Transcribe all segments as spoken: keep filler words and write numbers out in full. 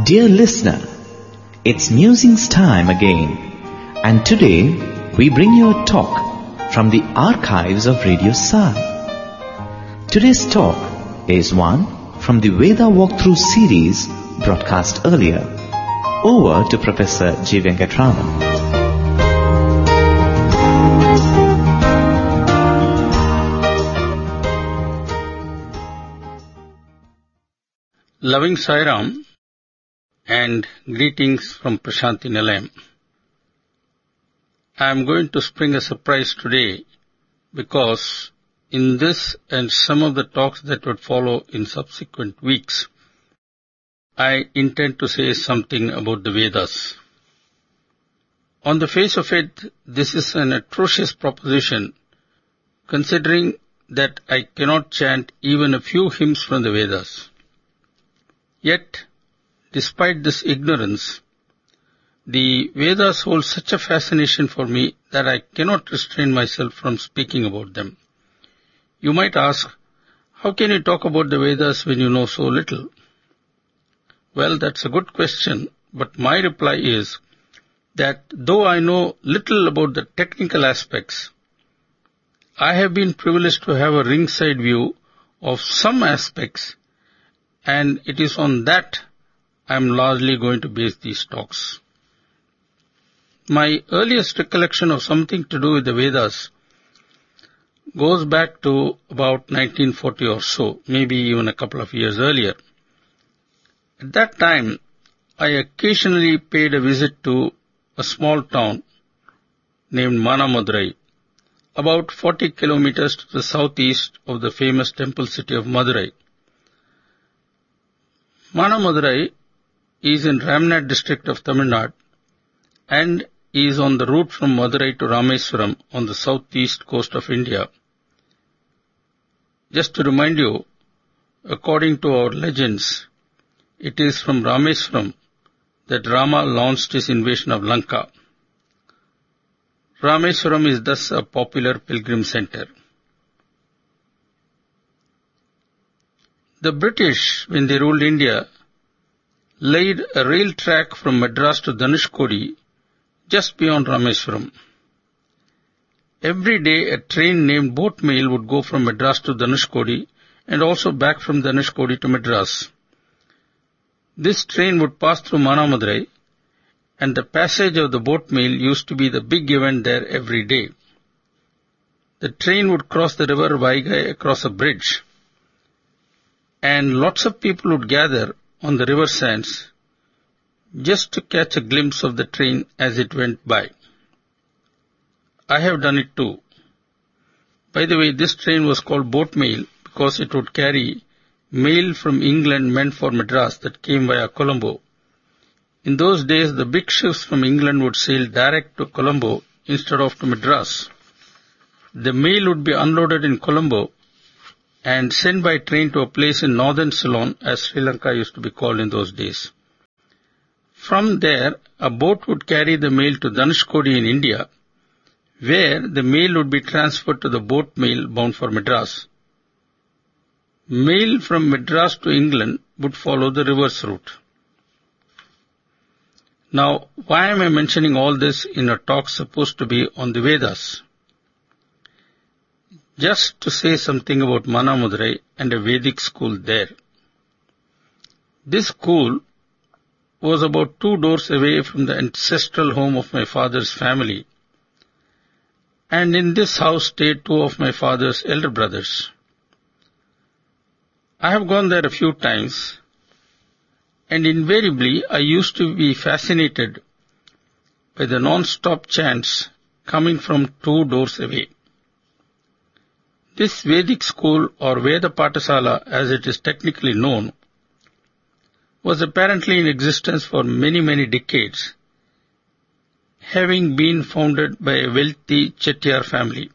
Dear listener, it's musings time again, and today we bring you a talk from the archives of Radio Sai. Today's talk is one from the Veda Walkthrough series broadcast earlier. Over to Professor G. Venkatraman. Loving Sai Ram and greetings from Prashanti Nilayam. I am going to spring a surprise today because in this and some of the talks that would follow in subsequent weeks, I intend to say something about the Vedas. On the face of it, this is an atrocious proposition, considering that I cannot chant even a few hymns from the Vedas. Yet, despite this ignorance, the Vedas hold such a fascination for me that I cannot restrain myself from speaking about them. You might ask, how can you talk about the Vedas when you know so little? Well, that's a good question, but my reply is that though I know little about the technical aspects, I have been privileged to have a ringside view of some aspects, and it is on that I am largely going to base these talks. My earliest recollection of something to do with the Vedas goes back to about nineteen forty or so, maybe even a couple of years earlier. At that time, I occasionally paid a visit to a small town named Manamadurai, about forty kilometers to the southeast of the famous temple city of Madurai. Manamadurai is in Ramnad district of Tamil Nadu and is on the route from Madurai to Rameswaram on the southeast coast of India. Just to remind you, according to our legends, it is from Rameswaram that Rama launched his invasion of Lanka. Rameswaram is thus a popular pilgrim center. The British, when they ruled India, laid a rail track from Madras to Dhanushkodi just beyond Rameswaram. Every day a train named Boat Mail would go from Madras to Dhanushkodi and also back from Dhanushkodi to Madras. This train would pass through Manamadurai, and the passage of the Boat Mail used to be the big event there every day. The train would cross the river Vaigai across a bridge, and lots of people would gather on the river sands just to catch a glimpse of the train as it went by. I have done it too. By the way, this train was called Boat Mail because it would carry mail from England meant for Madras that came via Colombo. In those days, the big ships from England would sail direct to Colombo instead of to Madras. The mail would be unloaded in Colombo and sent by train to a place in northern Ceylon, as Sri Lanka used to be called in those days. From there, a boat would carry the mail to Dhanushkodi in India, where the mail would be transferred to the Boat Mail bound for Madras. Mail from Madras to England would follow the reverse route. Now, why am I mentioning all this in a talk supposed to be on the Vedas? Just to say something about Manamadurai and a Vedic school there. This school was about two doors away from the ancestral home of my father's family, and in this house stayed two of my father's elder brothers. I have gone there a few times, and invariably I used to be fascinated by the non-stop chants coming from two doors away. This Vedic school, or Veda Pathasala as it is technically known, was apparently in existence for many, many decades, having been founded by a wealthy Chettiar family.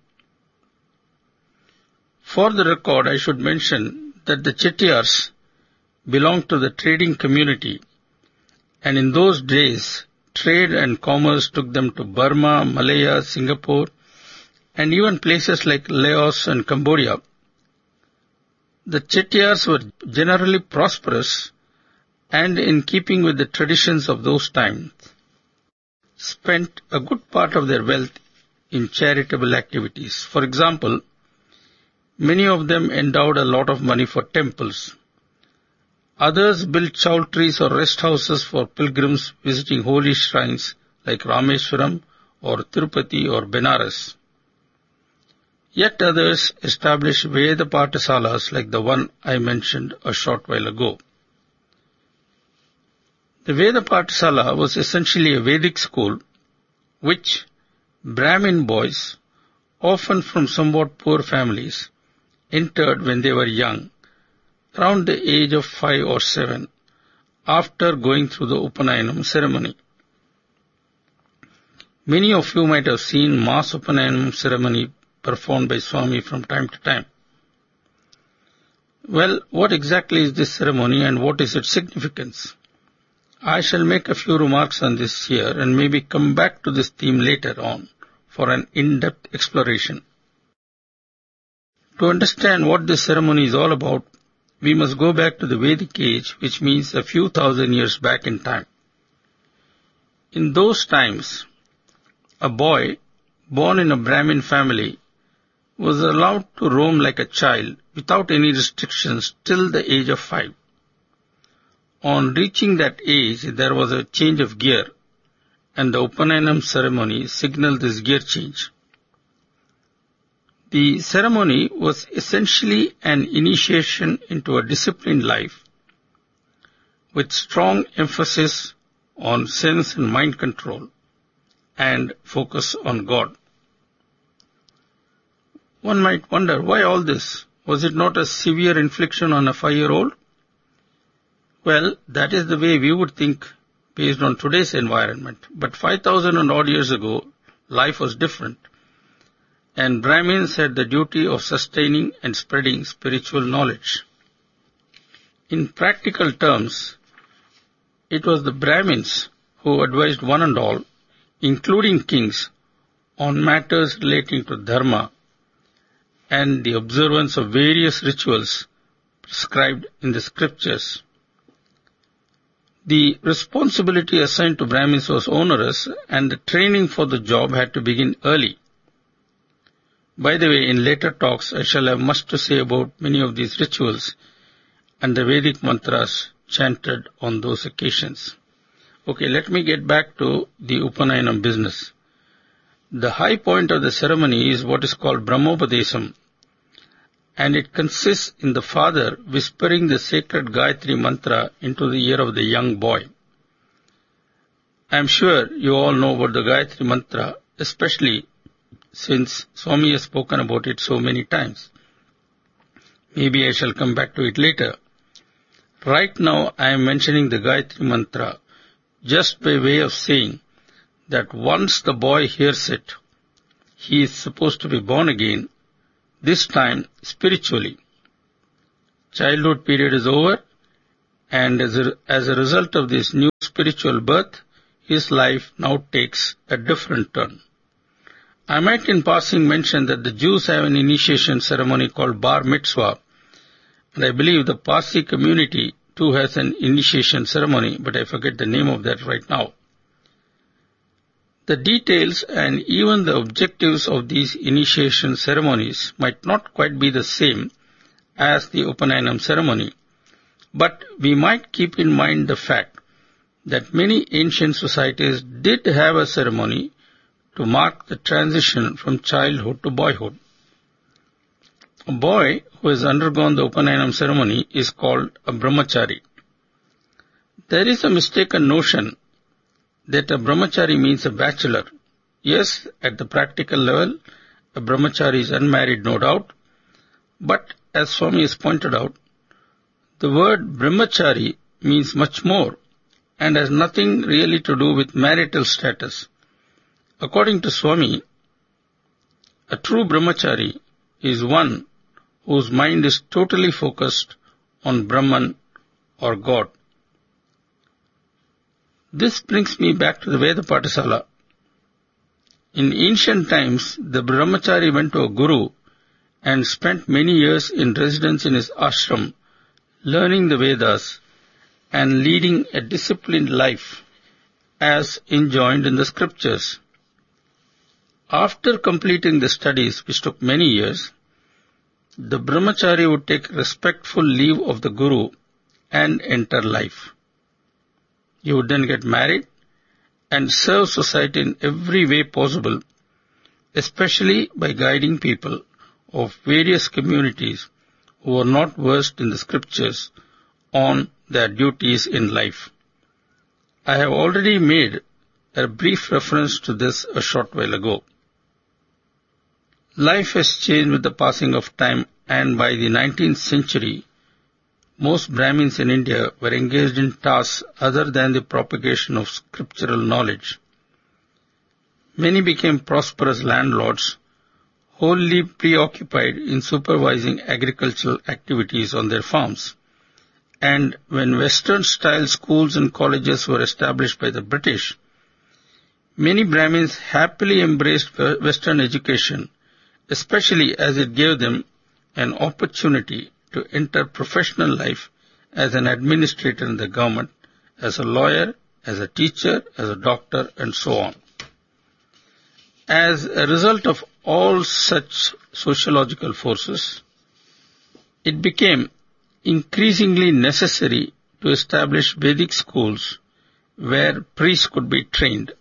For the record, I should mention that the Chettiars belonged to the trading community, and in those days, trade and commerce took them to Burma, Malaya, Singapore, and even places like Laos and Cambodia. The Chettiars were generally prosperous and in keeping with the traditions of those times, spent a good part of their wealth in charitable activities. For example, many of them endowed a lot of money for temples. Others built chowtries or rest houses for pilgrims visiting holy shrines like Rameswaram or Tirupati or Benares. Yet others established Veda Pathasalas like the one I mentioned a short while ago. The Veda Pathasala was essentially a Vedic school which Brahmin boys, often from somewhat poor families, entered when they were young, around the age of five or seven, after going through the Upanayanam ceremony. Many of you might have seen mass Upanayanam ceremony performed by Swami from time to time. Well, what exactly is this ceremony and what is its significance? I shall make a few remarks on this here and maybe come back to this theme later on for an in-depth exploration. To understand what this ceremony is all about, we must go back to the Vedic age, which means a few thousand years back in time. In those times, a boy born in a Brahmin family was allowed to roam like a child without any restrictions till the age of five. On reaching that age, there was a change of gear, and the Upanayanam ceremony signaled this gear change. The ceremony was essentially an initiation into a disciplined life, with strong emphasis on sense and mind control, and focus on God. One might wonder, why all this? Was it not a severe infliction on a five-year-old? Well, that is the way we would think based on today's environment. But five thousand and odd years ago, life was different. And Brahmins had the duty of sustaining and spreading spiritual knowledge. In practical terms, it was the Brahmins who advised one and all, including kings, on matters relating to dharma and the observance of various rituals prescribed in the scriptures. The responsibility assigned to Brahmins was onerous, and the training for the job had to begin early. By the way, in later talks I shall have much to say about many of these rituals and the Vedic mantras chanted on those occasions. Okay, let me get back to the Upanayanam business. The high point of the ceremony is what is called Brahmopadesam, and it consists in the father whispering the sacred Gayatri mantra into the ear of the young boy. I am sure you all know about the Gayatri mantra, especially since Swami has spoken about it so many times. Maybe I shall come back to it later. Right now I am mentioning the Gayatri mantra just by way of saying that once the boy hears it, he is supposed to be born again, this time spiritually. Childhood period is over, and as a, as a result of this new spiritual birth, his life now takes a different turn. I might in passing mention that the Jews have an initiation ceremony called Bar Mitzvah, and I believe the Parsi community too has an initiation ceremony, but I forget the name of that right now. The details and even the objectives of these initiation ceremonies might not quite be the same as the Upanayanam ceremony, but we might keep in mind the fact that many ancient societies did have a ceremony to mark the transition from childhood to boyhood. A boy who has undergone the Upanayanam ceremony is called a brahmachari. There is a mistaken notion that a brahmachari means a bachelor. Yes, at the practical level, a brahmachari is unmarried, no doubt, but as Swami has pointed out, the word brahmachari means much more and has nothing really to do with marital status. According to Swami, a true brahmachari is one whose mind is totally focused on Brahman or God. This brings me back to the Veda Pathasala. In ancient times, the brahmachari went to a guru and spent many years in residence in his ashram, learning the Vedas and leading a disciplined life as enjoined in the scriptures. After completing the studies, which took many years, the brahmachari would take respectful leave of the guru and enter life. He would then get married and serve society in every way possible, especially by guiding people of various communities who were not versed in the scriptures on their duties in life. I have already made a brief reference to this a short while ago. Life has changed with the passing of time, and by the nineteenth century, most Brahmins in India were engaged in tasks other than the propagation of scriptural knowledge. Many became prosperous landlords, wholly preoccupied in supervising agricultural activities on their farms. And when Western-style schools and colleges were established by the British, many Brahmins happily embraced Western education, especially as it gave them an opportunity to enter professional life as an administrator in the government, as a lawyer, as a teacher, as a doctor, and so on. As a result of all such sociological forces, it became increasingly necessary to establish Vedic schools where priests could be trained.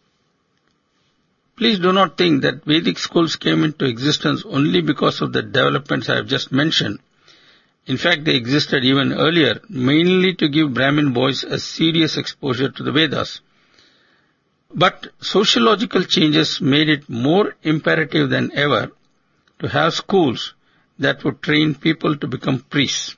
Please do not think that Vedic schools came into existence only because of the developments I have just mentioned. In fact, they existed even earlier, mainly to give Brahmin boys a serious exposure to the Vedas. But sociological changes made it more imperative than ever to have schools that would train people to become priests.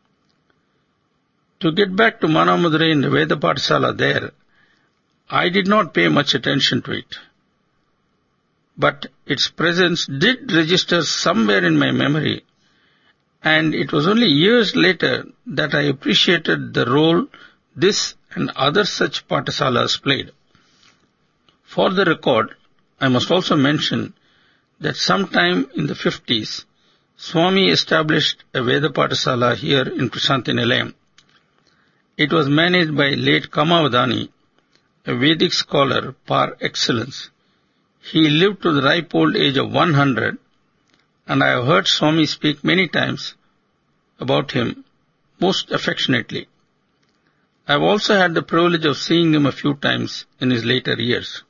To get back to Manamadurai and the Veda Pathshala there, I did not pay much attention to it. But its presence did register somewhere in my memory, and it was only years later that I appreciated the role this and other such Pathshalas played. For the record, I must also mention that sometime in the fifties, Swami established a Veda Pathshala here in Prasanthi Nilayam. It was managed by late Kamavadani, a Vedic scholar par excellence. He lived to the ripe old age of one hundred, and I have heard Swami speak many times about him most affectionately. I have also had the privilege of seeing him a few times in his later years.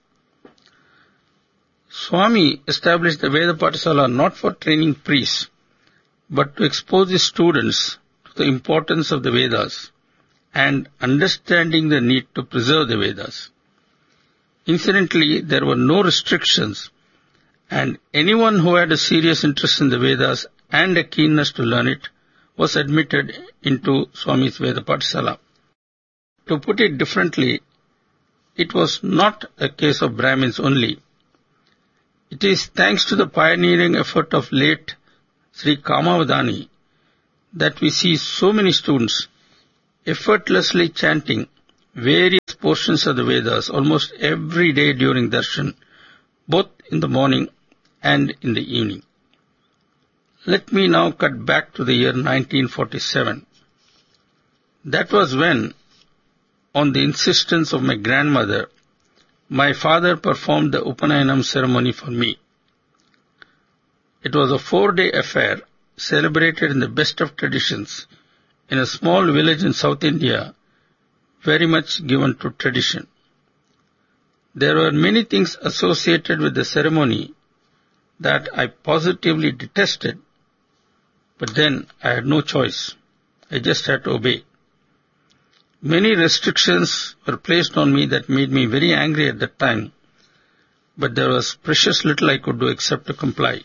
Swami established the Veda Pathshala not for training priests, but to expose his students to the importance of the Vedas and understanding the need to preserve the Vedas. Incidentally, there were no restrictions, and anyone who had a serious interest in the Vedas and a keenness to learn it was admitted into Swami's Veda Pathshala. To put it differently, it was not a case of Brahmins only. It is thanks to the pioneering effort of late Sri Kamavadani that we see so many students effortlessly chanting various portions of the Vedas almost every day during darshan, both in the morning and in the evening. Let me now cut back to the year nineteen forty-seven. That was when, on the insistence of my grandmother, my father performed the Upanayanam ceremony for me. It was a four-day affair celebrated in the best of traditions in a small village in South India, very much given to tradition. There were many things associated with the ceremony that I positively detested, but then I had no choice. I just had to obey. Many restrictions were placed on me that made me very angry at that time, but there was precious little I could do except to comply.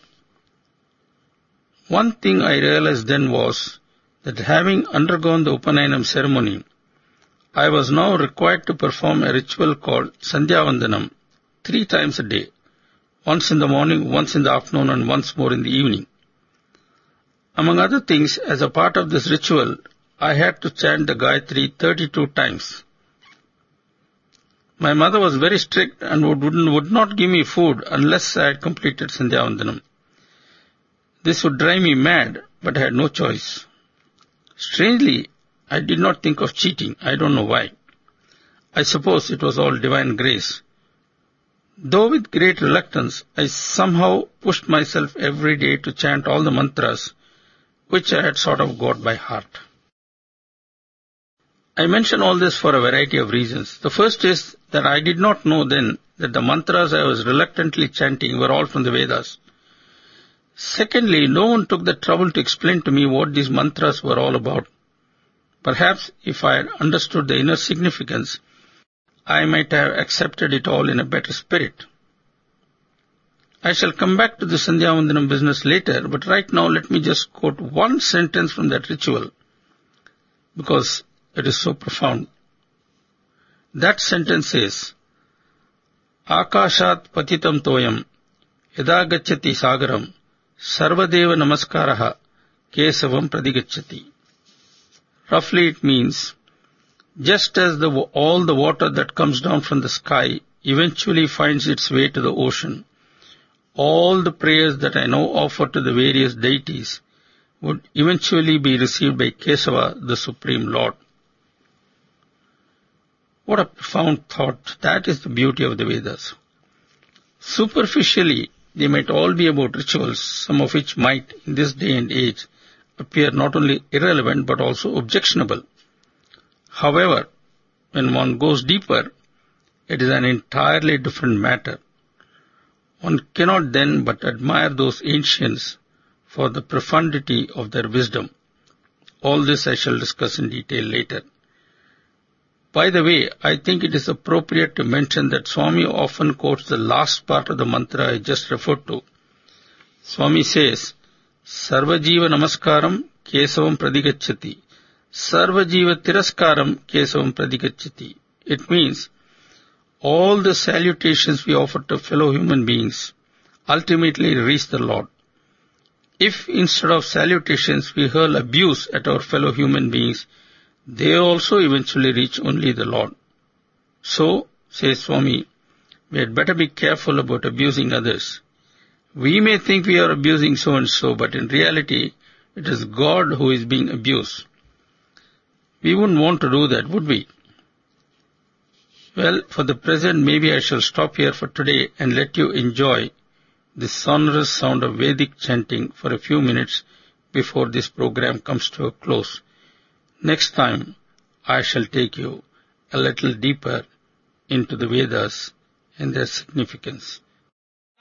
One thing I realized then was that having undergone the Upanayanam ceremony, I was now required to perform a ritual called Sandhya Vandanam three times a day, once in the morning, once in the afternoon, and once more in the evening. Among other things, as a part of this ritual, I had to chant the Gayatri thirty-two times. My mother was very strict and would, would not give me food unless I had completed Sandhya Vandanam. This would drive me mad, but I had no choice. Strangely, I did not think of cheating. I don't know why. I suppose it was all divine grace. Though with great reluctance, I somehow pushed myself every day to chant all the mantras, which I had sort of got by heart. I mention all this for a variety of reasons. The first is that I did not know then that the mantras I was reluctantly chanting were all from the Vedas. Secondly, no one took the trouble to explain to me what these mantras were all about. Perhaps if I had understood the inner significance, I might have accepted it all in a better spirit. I shall come back to the Sandhya Vandanam business later, but right now let me just quote one sentence from that ritual, because it is so profound. That sentence is, Akashat patitam toyam, yada gacchati sagaram, sarvadeva namaskaraha, kesavam pradigacchati. Roughly it means, just as the, all the water that comes down from the sky eventually finds its way to the ocean, all the prayers that I now offer to the various deities would eventually be received by Kesava, the Supreme Lord. What a profound thought. That is the beauty of the Vedas. Superficially, they might all be about rituals, some of which might, in this day and age, appear not only irrelevant but also objectionable. However, when one goes deeper, it is an entirely different matter. One cannot then but admire those ancients for the profundity of their wisdom. All this I shall discuss in detail later. By the way, I think it is appropriate to mention that Swami often quotes the last part of the mantra I just referred to. Swami says, Sarvajiva namaskaram kesavam pradigacchati. Sarvajiva tiraskaram kesavam pradigacchati. It means, all the salutations we offer to fellow human beings ultimately reach the Lord. If instead of salutations we hurl abuse at our fellow human beings, they also eventually reach only the Lord. So, says Swami, we had better be careful about abusing others. We may think we are abusing so-and-so, but in reality, it is God who is being abused. We wouldn't want to do that, would we? Well, for the present, maybe I shall stop here for today and let you enjoy the sonorous sound of Vedic chanting for a few minutes before this program comes to a close. Next time, I shall take you a little deeper into the Vedas and their significance.